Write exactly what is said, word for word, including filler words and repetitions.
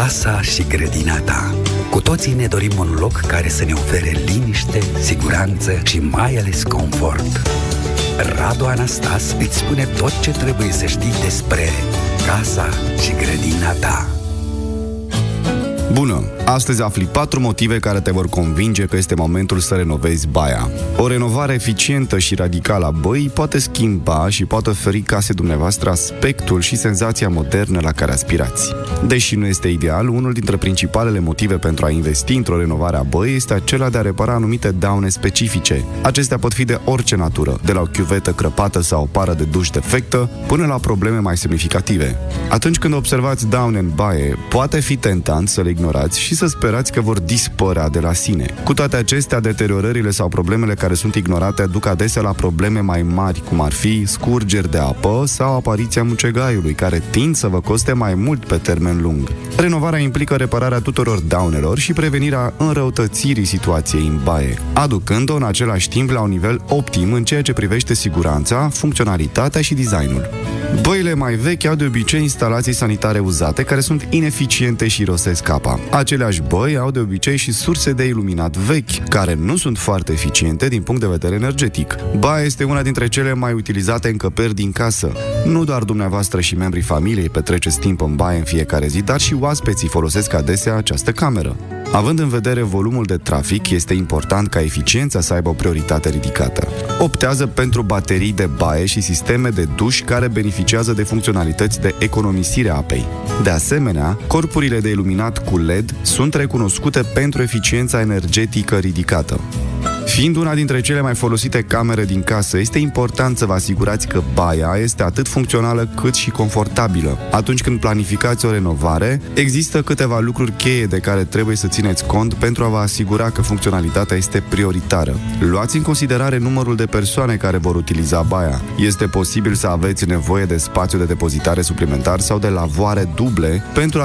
casa și grădina ta. Cu toții ne dorim un loc care să ne ofere liniște, siguranță și mai ales confort. Radu Anastas îți spune tot ce trebuie să știi despre casa și grădina ta. Bună! Astăzi afli patru motive care te vor convinge că este momentul să renovezi baia. O renovare eficientă și radicală a băii poate schimba și poate oferi casei dumneavoastră aspectul și senzația modernă la care aspirați. Deși nu este ideal, unul dintre principalele motive pentru a investi într-o renovare a băii este acela de a repara anumite daune specifice. Acestea pot fi de orice natură, de la o chiuvetă crăpată sau o pară de duș defectă, până la probleme mai semnificative. Atunci când observați daune în baie, poate fi tentant să le ignorați și să sperați că vor dispărea de la sine. Cu toate acestea, deteriorările sau problemele care sunt ignorate duc adesea la probleme mai mari, cum ar fi scurgeri de apă sau apariția mucegaiului, care tind să vă coste mai mult pe termen lung. Renovarea implică repararea tuturor daunelor și prevenirea înrăutățirii situației în baie, aducând-o în același timp la un nivel optim în ceea ce privește siguranța, funcționalitatea și designul. Băile mai vechi au de obicei instalații sanitare uzate care sunt ineficiente și irosesc apa. Aceleași băi au de obicei și surse de iluminat vechi, care nu sunt foarte eficiente din punct de vedere energetic. Baia este una dintre cele mai utilizate încăperi din casă. Nu doar dumneavoastră și membrii familiei petreceți timp în baie în fiecare zi, dar și oaspeții folosesc adesea această cameră. Având în vedere volumul de trafic, este important ca eficiența să aibă o prioritate ridicată. Optează pentru baterii de baie și sisteme de duș care beneficiază de funcționalități de economisire a apei. De asemenea, corpurile de iluminat cu L E D sunt recunoscute pentru eficiența energetică ridicată. Fiind una dintre cele mai folosite camere din casă, este important să vă asigurați că baia este atât funcțională cât și confortabilă. Atunci când planificați o renovare, există câteva lucruri cheie de care trebuie să țineți cont pentru a vă asigura că funcționalitatea este prioritară. Luați în considerare numărul de persoane care vor utiliza baia. Este posibil să aveți nevoie de spațiu de depozitare suplimentar sau de lavoare duble pentru